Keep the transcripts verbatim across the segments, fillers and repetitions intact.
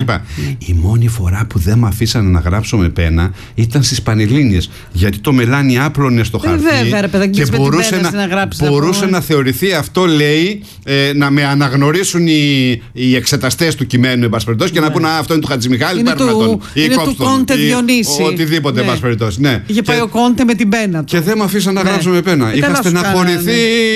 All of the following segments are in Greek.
είπα. Η μόνη φορά που δεν με αφήσανε να γράψω με πένα ήταν στις Πανελλήνιες. Γιατί το μελάνι άπλωνε στο χαρτί. Βέβαια, ρε παιδάκι, και μπορούσε να, να, γράψεις, μπορούσε να θεωρηθεί αυτό, λέει, ε, να με αναγνωρίσουν οι, οι εξεταστές του κειμένου, εν πάση περιπτώσει, και ναι. να πούνε αυτό είναι του Χατζημιχάλη, είναι του, τον, είναι του Κόντε Διονύση. Οτιδήποτε, εν πάση περιπτώσει. Ναι. Είχε πάει ο Κόντε με την πένα του. Και δεν με αφήσαν να γράψω με πένα. Είχα στεναχωρηθεί.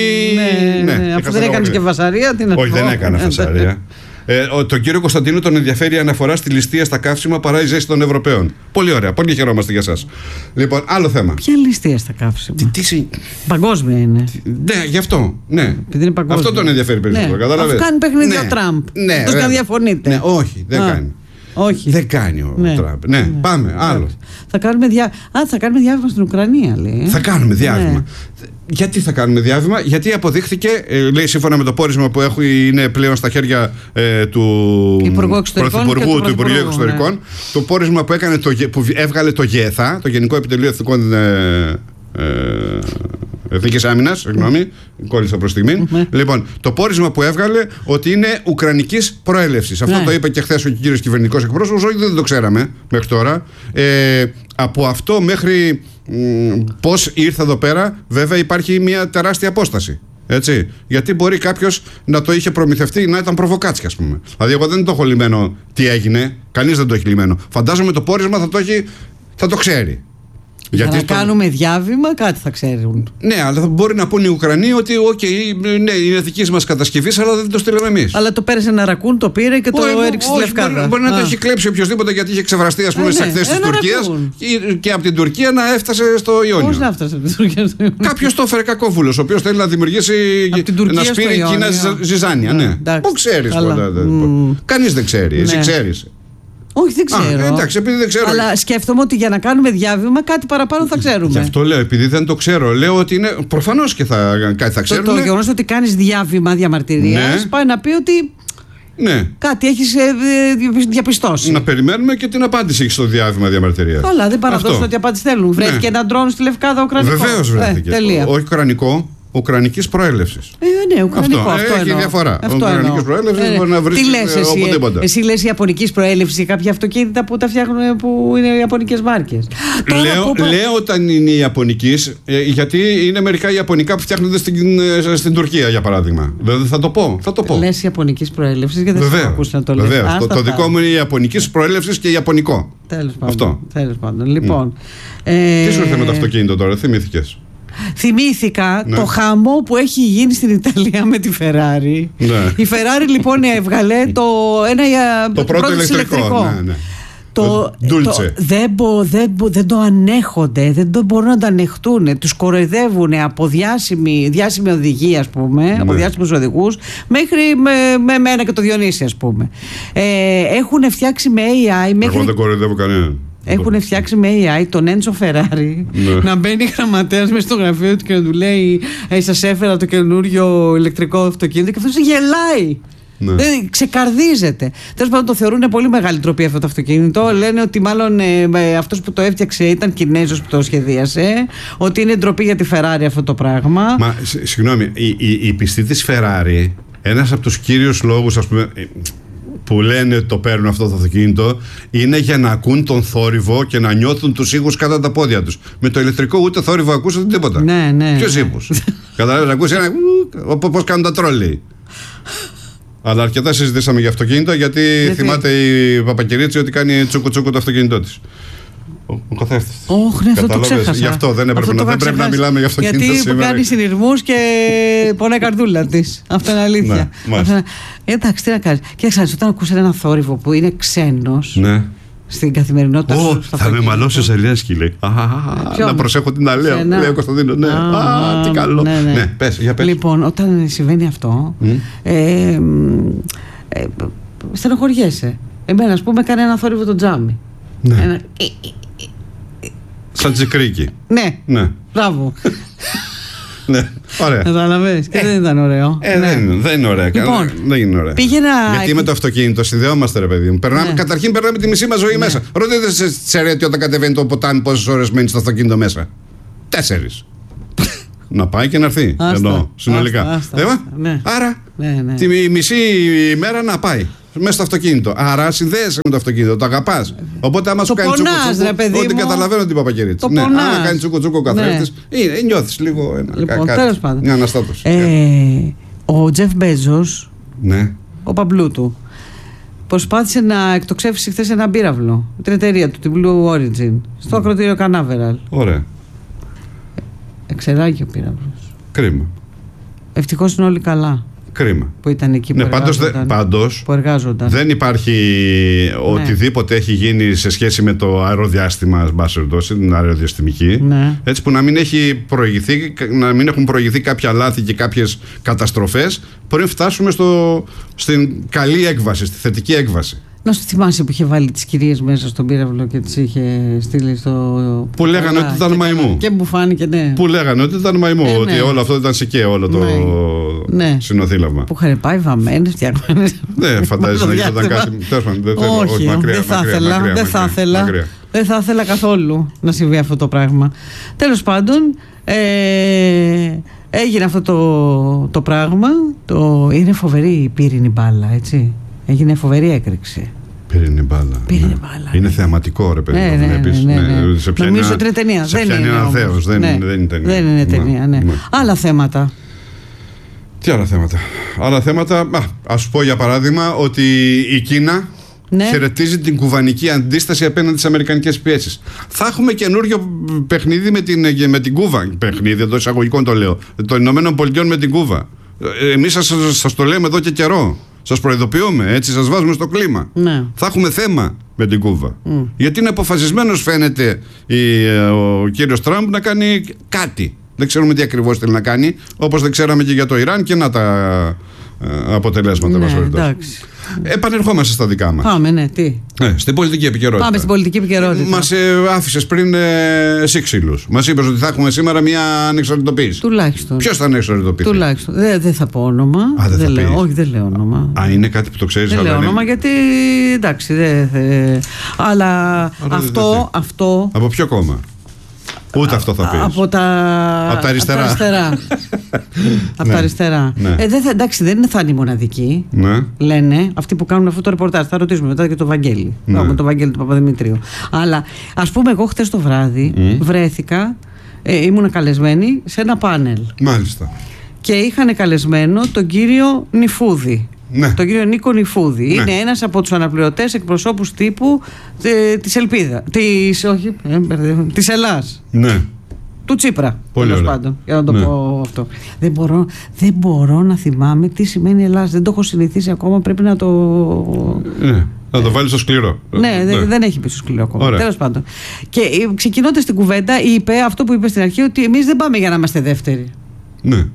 Αφού δεν έκανε και φασαρία, τι να πω. Όχι, δεν έκανα φασαρία. Ε, ο, τον κύριο Κωνσταντίνο τον ενδιαφέρει η αναφορά στη ληστεία στα καύσιμα παρά η ζέστη των Ευρωπαίων. Πολύ ωραία, πολύ χαιρόμαστε για εσάς. Λοιπόν, άλλο θέμα. Ποια ληστεία στα καύσιμα? Τι, τι, παγκόσμια είναι. Ναι, γι' αυτό. Ναι. Είναι αυτό τον ενδιαφέρει περισσότερο. Ναι. Αφού κάνει παιχνίδια ο ναι. Τραμπ. Ναι, δεν διαφωνείτε. Ναι, όχι, δεν Α. κάνει. Όχι. Δεν κάνει ο ναι. Τραμπ. Ναι, ναι, πάμε, άλλο. Θα κάνουμε, διά... Α, θα κάνουμε διάβημα στην Ουκρανία, λέει. Θα κάνουμε διάβημα. Ναι. Γιατί θα κάνουμε διάβημα? Γιατί αποδείχθηκε, ε, λέει, σύμφωνα με το πόρισμα που έχει, είναι πλέον στα χέρια ε, του Πρωθυπουργού, του Υπουργείου Εξωτερικών, ναι. το πόρισμα που, έκανε το, που έβγαλε το ΓΕΘΑ, το Γενικό Επιτελείο Εθνικών ε, ε, Εθνικής Άμυνας, συγγνώμη, κόλλησα προς στιγμή. Mm-hmm. Λοιπόν, το πόρισμα που έβγαλε ότι είναι ουκρανικής προέλευσης. Αυτό ναι. το είπε και χθες ο κύριος κυβερνητικός εκπρόσωπος, όχι δεν το ξέραμε μέχρι τώρα. Ε, από αυτό μέχρι μ, πώς ήρθε εδώ πέρα, βέβαια υπάρχει μια τεράστια απόσταση. Έτσι. Γιατί μπορεί κάποιος να το είχε προμηθευτεί να ήταν προβοκάτσια, ας πούμε. Δηλαδή, εγώ δεν το έχω λυμμένο τι έγινε, κανείς δεν το έχει λυμμένο. Φαντάζομαι το πόρισμα θα το, έχει, θα το ξέρει. Για να στο... κάνουμε διάβημα, κάτι θα ξέρουν. Ναι, αλλά θα μπορεί να πούνε οι Ουκρανοί ότι, okay, ναι, είναι δική μας κατασκευή, αλλά δεν το στείλαμε εμείς. Αλλά το πέρασε ένα ρακούν, το πήρε και το ο, έριξε στη Λευκάδα. Μπορεί, μπορεί να το έχει κλέψει οποιοδήποτε γιατί είχε ξεβραστεί, ας πούμε, στις εκθέσεις της Τουρκίας και, και από την Τουρκία να έφτασε στο Ιόνιο. Πώς να έφτασε από την Τουρκία στο Ιόνιο? Κάποιος το έφερε κακόβουλος, ο οποίος θέλει να δημιουργήσει. Να σπείρει Κίνα ζυζάνια. Ναι. Πού ξέρεις? Κανείς δεν ξέρει. Εσύ ξέρεις. Όχι, δεν ξέρω. Α, εντάξει, επειδή δεν ξέρω. Αλλά σκέφτομαι ότι για να κάνουμε διάβημα κάτι παραπάνω θα ξέρουμε. Γι' αυτό λέω, επειδή δεν το ξέρω. Λέω ότι είναι. Προφανώς και θα, κάτι θα ξέρουμε. Το, το γεγονός ότι κάνεις διάβημα διαμαρτυρίας ναι. πάει να πει ότι. Ναι. Κάτι έχεις ε, διαπιστώσει. Να περιμένουμε και την απάντηση στο διάβημα διαμαρτυρίας. Καλά, δεν παραδώσουν ότι απάντηση θέλουν. Βρέθηκε ναι. ένα ντρόν στη Λευκάδα ουκρανικό. Βεβαίως βρέθηκε. Ε, όχι ουκρανικό. Ουκρανικής προέλευσης. Ε, ναι, ουκρανικό. Αυτό, αυτό έχει εννοώ. διαφορά. Ουκρανικής προέλευσης ε, μπορεί να βρει οπουδήποτε. Εσύ λες ιαπωνικής προέλευσης για κάποια αυτοκίνητα που τα φτιάχνουν που είναι ιαπωνικές μάρκες. Λέω, που... λέω όταν είναι ιαπωνικής, ε, γιατί είναι μερικά ιαπωνικά που φτιάχνονται στην, ε, στην Τουρκία, για παράδειγμα. Δηλαδή θα το πω. Θα το πω. Λες ιαπωνικής προέλευσης γιατί δεν θα ακούσει να το λες. Βεβαίως. Το, το δικό μου είναι ιαπωνικής προέλευσης και ιαπωνικό. Τέλος πάντων. Τέλος πάντων. Λοιπόν. Ε... Τι σου ήρθε με το αυτοκίνητο τώρα, θυμήθηκες? Θυμήθηκα ναι. το χαμό που έχει γίνει στην Ιταλία με τη Ferrari. Ναι. Η Ferrari λοιπόν έβγαλε το, ένα, το πρώτο, πρώτο ηλεκτρικό. ηλεκτρικό. Ναι, ναι. Το, το, το, δεν, μπο, δεν, μπο, δεν το ανέχονται, δεν το μπορούν να το ανεχτούν. Τους κοροϊδεύουν από διάσημη, διάσημη οδηγία, ας πούμε, ναι. από διάσημους οδηγούς, μέχρι με, με μένα και το Διονύση, ας πούμε. Ε, έχουν φτιάξει με έι άι. Μέχρι... Εγώ δεν κοροϊδεύω κανέναν. Έχουν φτιάξει με έι άι τον Έντσο Φεράρι ναι. να μπαίνει γραμματέας μέσα στο γραφείο του και να του λέει ε, σας έφερα το καινούριο ηλεκτρικό αυτοκίνητο και αυτός γελάει. Ναι. Δηλαδή, ξεκαρδίζεται. Τέλος πάντων, το θεωρούν πολύ μεγάλη τροπή αυτό το αυτοκίνητο. Λένε ότι μάλλον ε, αυτός που το έφτιαξε ήταν Κινέζος που το σχεδίασε. Ότι είναι ντροπή για τη Ferrari αυτό το πράγμα. Μα συγγνώμη, η, η, η πιστή της Ferrari, ένας από τους κύριους λόγους, ας πούμε, που λένε το παίρνουν αυτό το αυτοκίνητο, είναι για να ακούν τον θόρυβο και να νιώθουν τους ήχους κατά τα πόδια τους. Με το ηλεκτρικό ούτε θόρυβο ακούσατε τίποτα. Ναι, ναι. Ποιους ήχους? Καταλάβεις, να ακούσει ένα. Πώς κάνουν τα τρόλι. Αλλά αρκετά συζητήσαμε για αυτοκίνητα, γιατί δεν θυμάται η Παπακυρίτσι ότι κάνει τσούκου τσούκου το αυτοκίνητό της. Ο καθρέφτης. Όχι, ναι, αυτό το ξέχασα. Γι' αυτό δεν, έπρεπε να, δεν πρέπει να μιλάμε για αυτοκίνητα γιατί σήμερα. Γιατί κάνει συνειρμούς και πονάει η καρδούλα της. Αυτό είναι αλήθεια. Ναι, αυτό... Εντάξει, τι να κάνεις. Κοίταξε, όταν ακούσει ένα θόρυβο που είναι ξένος. Ναι. Στην καθημερινότητα σου. Oh, θα με μαλώσει ο Ζελένσκι, λέει. Να προσέχω την αλέα. Λέει ο Κωνσταντίνο. Ναι. Α, τι καλό. Ναι, πες, για πες. Λοιπόν, όταν συμβαίνει αυτό, στενοχωριέσαι. Εμένα, ας πούμε, έκανε ένα θόρυβο το τζάμι. Ναι. Σαν τσικρίκι. Ναι. Ναι. Μπράβο. Ναι, ωραία. Κατάλαβες. Και ε, δεν ήταν ωραίο. Ε, ναι. δεν, δεν είναι ωραία. Λοιπόν, δεν είναι ωραία. Πήγαινα... Γιατί με το αυτοκίνητο συνδεόμαστε, ρε παιδί μου. Περνάμε, ναι. Καταρχήν περνάμε τη μισή μας ζωή ναι. μέσα. Ρωτήτε σε τσερέτη όταν κατεβαίνει το ποτάμι πόσες ώρες μένει στο αυτοκίνητο μέσα. Τέσσερις. Να πάει και να έρθει. Εννοώ, συνολικά. Άστα, άστα, άστα, ναι. Άρα, ναι, ναι. τη μισή ημέρα να πάει. μέσα στο αυτοκίνητο. Άρα συνδέεσαι με το αυτοκίνητο, το αγαπάς. Οπότε άμα σου κάνει τσούκο τσούκο, ότι καταλαβαίνω την Παπακερίτσα. Ναι, άμα κάνει τσούκο τσούκο ο καθρέφτης, ναι. νιώθεις λίγο ένα, λοιπόν, κάτι, μια αναστάτωση. Ε, ο Τζεφ Μπέζος, ναι. ο παμπλού του, προσπάθησε να εκτοξεύσει χθες ένα μπύραυλο, την εταιρεία του, την Blue Origin, στο ακροτήριο Κανάβεραλ. Ωραία. Εξεράγει ο πύραυλος. Κρίμα. Ευτυχώς είναι όλοι καλά. Κρίμα. Που ήταν εκεί που, ναι, πάντως, εργάζονταν, πάντως, που εργάζονταν. Δεν υπάρχει ναι. οτιδήποτε έχει γίνει σε σχέση με το αεροδιάστημα, την αεροδιαστημική, ναι. έτσι που να μην, έχει προηγηθεί, να μην έχουν προηγηθεί κάποια λάθη και κάποιες καταστροφές πριν φτάσουμε στο, στην καλή έκβαση, στη θετική έκβαση. Να σου θυμάσαι που είχε βάλει τις κυρίες μέσα στον πύραυλο και τις είχε στείλει στο. Που λέγανε ότι ήταν μαϊμού. Και μου φάνηκε, ναι. Που λέγανε ότι ήταν μαϊμού. Ε, ότι ναι. όλο αυτό ήταν σικαίο, όλο το ναι. συνοθήλευμα. Που είχαν πάει βαμμένες, φτιαγμένες. Ναι, φαντάζεσαι να γινόταν κάτι. Όχι, δεν θα ήθελα. Δεν θα ήθελα. Δεν θα ήθελα καθόλου να συμβεί αυτό το πράγμα. Τέλος πάντων, έγινε αυτό το πράγμα. Είναι φοβερή η πύρινη μπάλα, έτσι. Έγινε φοβερή έκρηξη. Πύρινη μπάλα. Πύρινη ναι. μπάλα. Είναι θεαματικό, ρε παιδί. Ναι, ναι, ναι, ναι, ναι. Σε ποια νομίζω ότι είναι ταινία. Σε ποια είναι ένα θέος. Δεν, ναι. δεν είναι ταινία. Δεν είναι ταινία, ναι. ναι. Άλλα θέματα. Τι άλλα θέματα. Άλλα θέματα. Α, ας πω για παράδειγμα ότι η Κίνα ναι. χαιρετίζει την κουβανική αντίσταση απέναντι στις αμερικανικές πιέσεις. Θα έχουμε καινούριο παιχνίδι με την, με την Κούβα. Παιχνίδι εντός εισαγωγικών το λέω. Των Ηνωμένων Πολιτειών με την Κούβα. Εμείς σας, σας το λέμε εδώ και καιρό. Σας προειδοποιούμε, έτσι σας βάζουμε στο κλίμα. Ναι. Θα έχουμε θέμα με την Κούβα. Mm. Γιατί είναι αποφασισμένος, φαίνεται, η, ο κύριος Τραμπ να κάνει κάτι. Δεν ξέρουμε τι ακριβώς θέλει να κάνει, όπως δεν ξέραμε και για το Ιράν, και να τα ε, αποτελέσματα. Ναι, εντάξει. Επανερχόμαστε στα δικά μας. Πάμε, ναι, τι. Ναι, στην πολιτική επικαιρότητα. Πάμε στην πολιτική επικαιρότητα. Μας ε, άφησες πριν ε, εσύ ξύλους. Μας είπες ότι θα έχουμε σήμερα μια ανεξαρτητοποίηση. Τουλάχιστον. Ποιος θα ανεξαρτητοποιηθεί? Τουλάχιστον. Δεν δε θα πω όνομα. Α, δεν δεν θα λέω, πεις. όχι, δεν λέω όνομα. Α, είναι κάτι που το ξέρεις. Δεν λέω είναι... όνομα γιατί εντάξει. Δε, δε. Αλλά Άρα, αυτό, δε, δε, δε. αυτό. Από ποιο κόμμα? Ούτε αυτό θα πεις. Από τα, από τα αριστερά. Από τα αριστερά. από τα αριστερά. Ναι. Ε, δεν θα, εντάξει, δεν είναι θα είναι οι μοναδικοί. Ναι. Λένε αυτοί που κάνουν αυτό το ρεπορτάζ. Θα ρωτήσουμε μετά και το Βαγγέλη. Ναι. Με το Βαγγέλη του Παπαδημητρίου. Αλλά ας πούμε, εγώ χτες το βράδυ mm. βρέθηκα, ε, ήμουν καλεσμένη σε ένα πάνελ. Μάλιστα. Και είχαν καλεσμένο τον κύριο Νιφούδη. Ναι. Τον κύριο Νίκο Νιφούδη. Ναι. Είναι ένας από τους αναπληρωτές εκπροσώπους τύπου ε, της Ελπίδα. Της, όχι, ε, της Ελλάς. Ναι. Του Τσίπρα. Τέλος πάντων. Για να το ναι. πω αυτό. Δεν μπορώ, δεν μπορώ να θυμάμαι τι σημαίνει Ελλάς. Δεν το έχω συνηθίσει ακόμα. Πρέπει να το. Ναι. Να το βάλει στο σκληρό. Ναι, ναι, δεν έχει πει στο σκληρό ακόμα. Τέλος πάντων. Και ξεκινώντας την κουβέντα, είπε αυτό που είπε στην αρχή, ότι εμείς δεν πάμε για να είμαστε δεύτεροι. Ναι.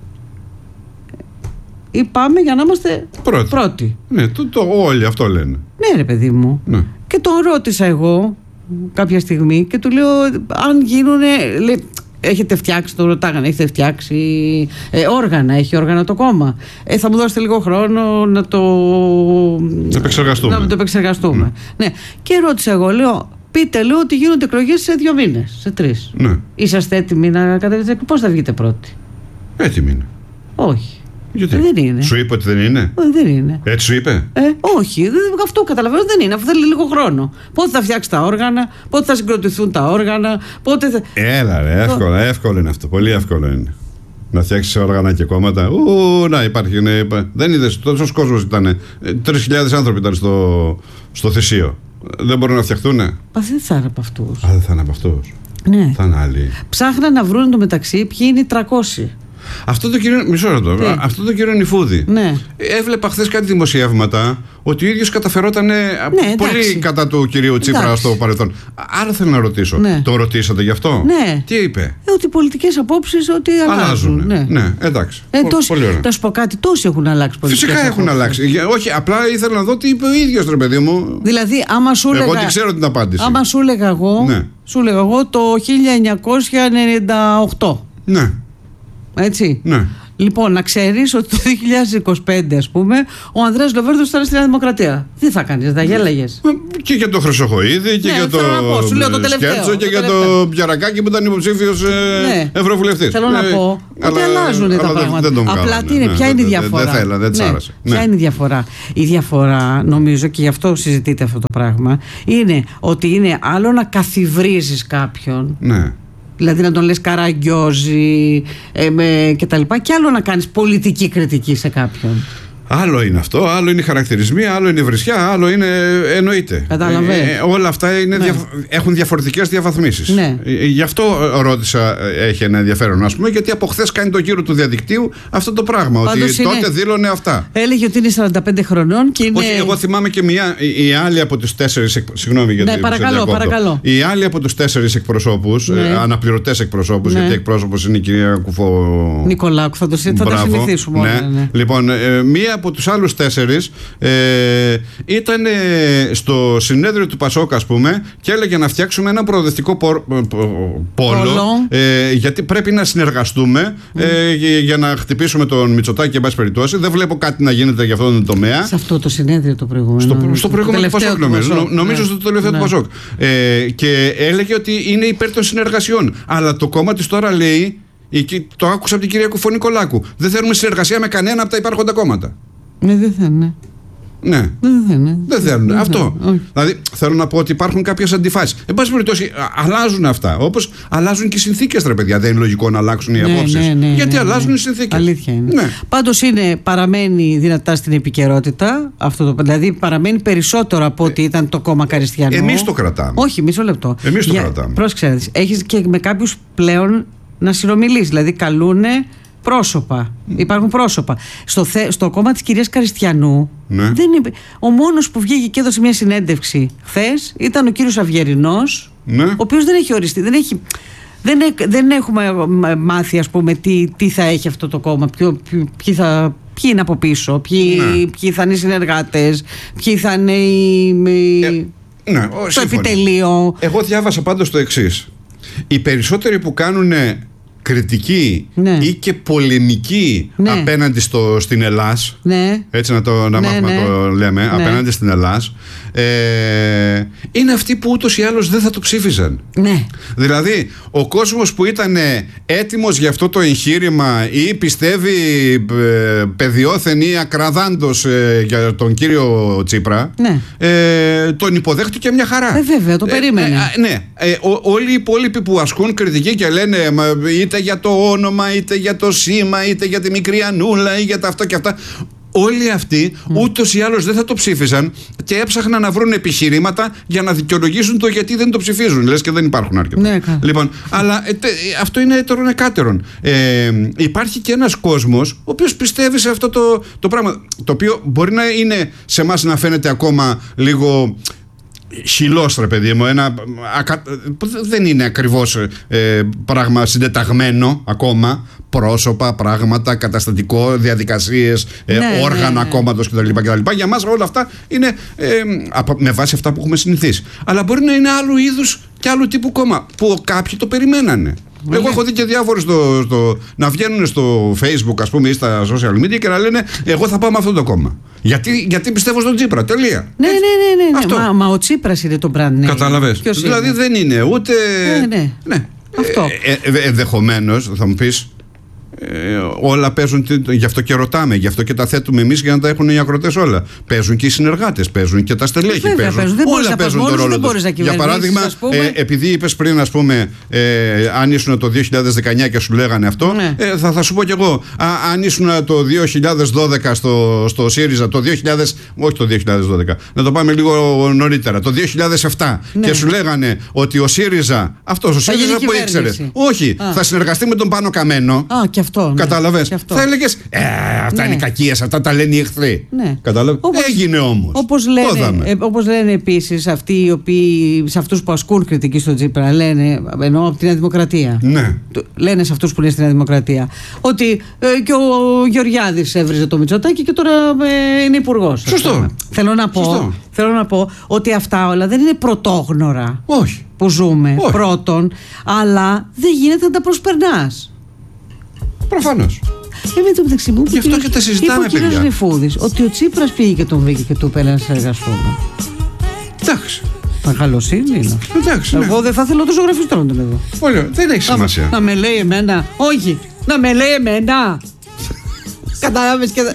Ή πάμε για να είμαστε πρώτοι. πρώτοι. Ναι, το, το, όλοι αυτό λένε. Ναι, ρε παιδί μου. Ναι. Και τον ρώτησα εγώ κάποια στιγμή και του λέω, αν γίνουνε. Λέει, έχετε φτιάξει, τον ρωτάγανε, έχετε φτιάξει ε, όργανα, έχει όργανα το κόμμα. Ε, θα μου δώσετε λίγο χρόνο να το. Να επεξεργαστούμε. Να το επεξεργαστούμε. Mm. Ναι. Και ρώτησα εγώ, λέω, πείτε, λέω, ότι γίνονται εκλογές σε δύο μήνες, σε τρεις. Ναι. Είσαστε έτοιμοι να κατεβείτε? Πώς θα βγείτε πρώτοι? Έτοιμοι είναι. Όχι. Γιατί? Δεν είναι. Σου είπε ότι δεν είναι? Ε, δεν είναι. Έτσι σου είπε? Ε, όχι, δεν, αυτό καταλαβαίνω δεν είναι. Αυτό θέλει λίγο χρόνο. Πότε θα φτιάξει τα όργανα, πότε θα συγκροτηθούν τα όργανα, πότε θα. Έλα, ρε, εύκολο, εύκολο είναι αυτό. Πολύ εύκολο είναι. Να φτιάξει όργανα και κόμματα. Ου, να υπάρχει. Ναι, δεν είδε, τόσο κόσμο ήταν. Τρεις χιλιάδες άνθρωποι ήταν στο, στο θυσίο. Δεν μπορούν να φτιαχτούν. Α, δεν θα είναι από αυτού. Α, δεν θα είναι από αυτού. Ναι. Θα είναι άλλοι. Ψάχναν να βρουν το μεταξύ ποιοι είναι οι τριακόσιοι. Αυτό το κύριο, μισό λεπτό, αυτό το κύριο Νιφούδη. Ναι. Έβλεπα χθες κάτι δημοσιεύματα ότι ο ίδιος καταφερόταν ναι, πολύ εντάξει. κατά του κυρίου Τσίπρα εντάξει. στο παρελθόν. Άρα θέλω να ρωτήσω. Ναι. Το ρωτήσατε γι' αυτό? Ναι. Τι είπε? Ε, ότι οι πολιτικές απόψεις ότι αλλάζουν. αλλάζουν. Ναι. ναι, εντάξει. Ε, τόσοι, πολύ ωραία. Να σου πω κάτι, τόσοι έχουν αλλάξει πολιτικές. Φυσικά έχουν αλλάξει. Όχι, απλά ήθελα να δω τι είπε ο ίδιος, ρε παιδί μου. Δηλαδή, άμα σου έλεγα. Εγώ τι ξέρω την απάντηση. Άμα σου έλεγα εγώ, ναι. σου έλεγα εγώ το χίλια εννιακόσια ενενήντα οκτώ. Ναι. Έτσι. Ναι. Λοιπόν, να ξέρεις ότι το δύο χιλιάδες είκοσι πέντε, ας πούμε, ο Ανδρέας Λοβέρδος ήταν στη Νέα Δημοκρατία. Τι θα κάνεις, θα γέλαγες? Και για το Χρυσοχοΐδη και ναι, για το Σκέρτσο και για το Πιαρακάκη που ήταν υποψήφιος ναι. ευρωβουλευτής. Θέλω να πω ε, ότι αλλάζουν τα πράγματα. Απλά τι είναι, ναι, ποια ναι, είναι η ναι, διαφορά? Δεν θέλα, δεν της άρεσε. Ποια είναι η διαφορά? Η διαφορά, νομίζω, και γι' αυτό συζητείτε αυτό το πράγμα, είναι ότι είναι άλλο να καθιβρίζεις κάποιον. Ναι. Δηλαδή να τον λες καραγκιόζη ε, και τα λοιπά, και άλλο να κάνεις πολιτική κριτική σε κάποιον. Άλλο είναι αυτό, άλλο είναι οι χαρακτηρισμοί, άλλο είναι η βρισιά, άλλο είναι. Εννοείται. Καταλαβαίνω. Ε, όλα αυτά είναι, ναι. δια, έχουν διαφορετικές διαβαθμίσεις. Ναι. Ε, γι' αυτό ρώτησα, έχει ένα ενδιαφέρον, ας πούμε, γιατί από χθες κάνει το γύρο του διαδικτύου αυτό το πράγμα. Πάντως ότι είναι, τότε δήλωνε αυτά. Έλεγε ότι είναι σαράντα πέντε χρονών και είναι. Όχι, εγώ θυμάμαι και μια. Η άλλη από τους τέσσερις. Συγγνώμη γιατί. Ναι, παρακαλώ, παρακαλώ. Η άλλη από τους τέσσερις εκπροσώπους, ναι. ε, αναπληρωτές εκπροσώπους, ναι. γιατί εκπρόσωπος είναι η κυρία Κουφό. Νικολάκου, θα το συνηθίσουμε. Ναι. Όλα, ναι. Λοιπόν, ε, μία από τους άλλους τέσσερις ε, ήταν ε, στο συνέδριο του Πασόκ, ας πούμε, και έλεγε να φτιάξουμε ένα προοδευτικό πο, πο, πόλο ε, γιατί πρέπει να συνεργαστούμε mm. ε, για, για να χτυπήσουμε τον Μητσοτάκη, εν πάση περιπτώσει. Δεν βλέπω κάτι να γίνεται για αυτόν τον τομέα. Σε αυτό το συνέδριο το προηγούμενο. Στο, στο προηγούμενο του Πασόκ, νομίζω. Πασόκ, νομίζω ναι. στο τελευταίο ναι. του Πασόκ. Ε, και έλεγε ότι είναι υπέρ των συνεργασιών. Αλλά το κόμμα της τώρα λέει, το άκουσα από την κυρία Κουφό Νικολάκου, δεν θέλουμε συνεργασία με κανένα από τα υπάρχοντα κόμματα. Ναι, δεν θέλουν. Ναι. Δεν θέλουν. Δεν θέλουν. Αυτό. Όχι. Δηλαδή, θέλω να πω ότι υπάρχουν κάποιες αντιφάσεις. Εν πάση περιπτώσει, αλλάζουν αυτά. Όπως αλλάζουν και οι συνθήκες, ρε παιδιά. Δεν είναι λογικό να αλλάξουν οι ναι, απόψεις. Ναι, ναι, γιατί ναι, αλλάζουν ναι. οι συνθήκες. Αλήθεια είναι. Ναι. Πάντως είναι, παραμένει δυνατά στην επικαιρότητα. Αυτό το, δηλαδή, παραμένει περισσότερο από ό,τι ήταν το κόμμα Καριστιανό. Εμείς το κρατάμε. Όχι, μισό λεπτό. Εμείς το Για, κρατάμε. Πρόσεξε, έχεις και με κάποιους πλέον να συνομιλείς. Δηλαδή, καλούνε. Πρόσωπα. Mm. Υπάρχουν πρόσωπα. Στο, θε, στο κόμμα της κυρίας Καριστιανού, ναι. δεν είναι, ο μόνος που βγήκε και έδωσε μια συνέντευξη χθες ήταν ο κύριος Αυγερινός, ναι. ο οποίος δεν έχει οριστεί. Δεν, έχει, δεν, δεν έχουμε μάθει, ας πούμε, τι, τι θα έχει αυτό το κόμμα, ποιο, ποιο, ποιοι, θα, ποιοι είναι από πίσω, ποιοι, ναι. ποιοι θα είναι οι συνεργάτες, ποιοι θα είναι οι, ε, ναι, το σύμφωνοι. Επιτελείο. Εγώ διάβασα πάντως το εξής. Οι περισσότεροι που κάνουν κριτική ναι. ή και πολεμική ναι. απέναντι στο, στην Ελλάς, ναι. έτσι να το να ναι, μάθουμε ναι. το λέμε, ναι. απέναντι στην Ελλάς, ε, είναι αυτοί που ούτως ή άλλως δεν θα το ψήφιζαν. Ναι. Δηλαδή, ο κόσμος που ήταν έτοιμος για αυτό το εγχείρημα ή πιστεύει ε, παιδιόθεν ή ακραδάντος ε, για τον κύριο Τσίπρα, ναι. ε, τον υποδέχτηκε μια χαρά. Ε, βέβαια, το περίμενε. Ε, ε, ναι, ε, ο, όλοι οι υπόλοιποι που ασκούν κριτική και λένε είτε για το όνομα, είτε για το σήμα, είτε για τη μικρή Ανούλα ή για τα αυτά και αυτά, όλοι αυτοί mm. ούτως ή άλλως δεν θα το ψήφισαν και έψαχναν να βρουν επιχειρήματα για να δικαιολογήσουν το γιατί δεν το ψηφίζουν. Λες και δεν υπάρχουν αρκετά. Ναι, λοιπόν, αλλά ε, τε, αυτό είναι έτερον εκάτερον. Ε, υπάρχει και ένας κόσμος ο οποίος πιστεύει σε αυτό το, το πράγμα, το οποίο μπορεί να είναι σε εμάς να φαίνεται ακόμα λίγο χυλός, ρε παιδί μου, ένα, ακα, δεν είναι ακριβώς ε, πράγμα συντεταγμένο ακόμα, πρόσωπα, πράγματα, καταστατικό, διαδικασίες, ε, ναι, όργανα ναι, ναι. κόμματος κτλ, κτλ. Για μας όλα αυτά είναι ε, με βάση αυτά που έχουμε συνηθίσει. Αλλά μπορεί να είναι άλλου είδους και άλλου τύπου κόμμα που κάποιοι το περιμένανε. Εγώ yeah. έχω δει και διάφορους στο, στο, να βγαίνουν στο Facebook, ας πούμε, ή στα social media και να λένε εγώ θα πάω με αυτό το κόμμα. Γιατί, γιατί πιστεύω στον Τσίπρα. Τελεία. Ναι, ναι, ναι. ναι, ναι. Μα, μα ο Τσίπρας είναι το brand name. Κατάλαβες. Δηλαδή είναι? Δεν είναι ούτε. Ναι, ναι. ναι. Αυτό. Ε, ε, ενδεχομένως θα μου πεις. Ε, όλα παίζουν, γι' αυτό και ρωτάμε, γι' αυτό και τα θέτουμε εμείς για να τα έχουν οι ακροτές όλα. Παίζουν και οι συνεργάτες, παίζουν και τα στελέχη. Βέβαια, παίζουν, παίζουν. Όλα παίζουν τον ρόλο τους. Για παράδειγμα, ε, επειδή είπες πριν, ας πούμε, ε, αν ήσουν το δύο χιλιάδες δεκαεννιά και σου λέγανε αυτό, ναι. ε, θα, θα σου πω κι εγώ, α, αν ήσουν το δύο χιλιάδες δώδεκα στο, στο ΣΥΡΙΖΑ, το δύο χιλιάδες, όχι το δύο χιλιάδες δώδεκα, να το πάμε λίγο νωρίτερα, το δύο χιλιάδες επτά, ναι. και σου λέγανε ότι ο ΣΥΡΙΖΑ, αυτός ο ΣΥΡΙΖΑ που ήξερες, όχι, α. θα συνεργαστεί με τον Πάνο Καμένο. Α, και αυτό. Κατάλαβες. Θα έλεγες ε, αυτά ναι. είναι κακίες, αυτά τα λένε οι εχθροί. Ναι. Κατάλαβες. Όπως, έγινε όμως. Όπως λένε, ε, όπως λένε επίσης αυτοί οι οποίοι, σε αυτούς που ασκούν κριτική στον Τσίπρα, λένε, εννοώ από τη Νέα Δημοκρατία. Ναι. Λένε σε αυτούς που είναι στη Νέα Δημοκρατία ότι ε, και ο Γεωργιάδης έβριζε το Μητσοτάκη και τώρα ε, είναι υπουργός. Σωστό. Θέλω να πω, Σωστό. θέλω να πω ότι αυτά όλα δεν είναι πρωτόγνωρα. Όχι. Που ζούμε. Όχι. Πρώτον, αλλά δεν γίνεται να τα προσπερνάς. Προφανώς. με το μεταξύ μου. Γι' αυτό και τα συζητάμε, παιδιά. Είπε ο κύριος Ρηφούδης ότι ο Τσίπρας πήγε και τον βρήκε και του είπε να συνεργαστούμε. Εντάξει. Καλοσύνη είναι. Εντάξει. Εγώ ναι. δεν θα θέλω τόσο γραφιστό να τον εδώ. Πολύ, δεν έχει σημασία. Να, να με λέει εμένα. Όχι, να με λέει εμένα. Κατάλαβες και.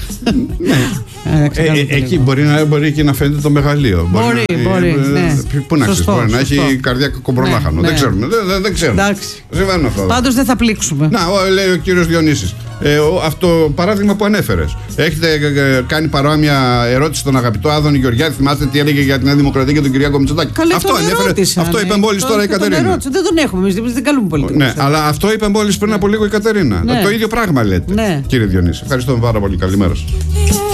Ε, ε, εκεί μπορεί, να, μπορεί και να φαίνεται το μεγαλείο. Μπορεί, μπορεί. να, μπορεί ναι. Πού να ξέρει, μπορεί να έχει καρδιά κομπρολάχανο. Ναι, δεν ξέρουμε. Ναι. Δεν, δεν ξέρουμε. Πάντως δεν θα πλήξουμε. Να, ο, λέει ο κύριος Διονύσης. Ε, ο, αυτό το παράδειγμα που ανέφερες. Έχετε ε, κάνει παρόμοια ερώτηση στον αγαπητό Άδωνη Γεωργιάδη. Θυμάστε τι έλεγε για την Δημοκρατία και τον Κυριάκο Μητσοτάκη. Αυτό ανέφερε. Αυτό είπε μόλις τώρα η Κατερίνα. Δεν τον έχουμε εμείς, δεν καλούμε πολύ. Ναι, αλλά αυτό είπε μόλις πριν από λίγο η Κατερίνα. Το ίδιο πράγμα λέτε, κύριε Διονύση. Ευχαριστούμε πάρα πολύ. Καλημέρα σας.